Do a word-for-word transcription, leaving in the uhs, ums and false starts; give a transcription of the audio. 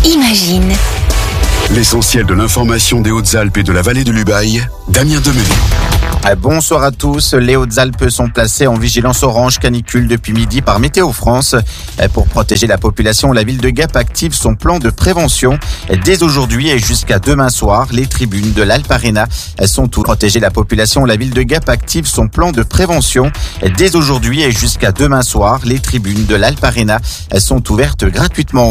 Imagine. L'essentiel de l'information des Hautes-Alpes et de la vallée de l'Ubaye, Damien Demenez. Bonsoir à tous. Les Hautes-Alpes sont placées en vigilance orange canicule depuis midi par Météo France. Pour protéger la population, la ville de Gap active son plan de prévention. Dès aujourd'hui et jusqu'à demain soir, les tribunes de l'Alp Arena sont toutes. Pour protéger la population, la ville de Gap active son plan de prévention. Dès aujourd'hui et jusqu'à demain soir, les tribunes de l'Alp Arena sont ouvertes gratuitement.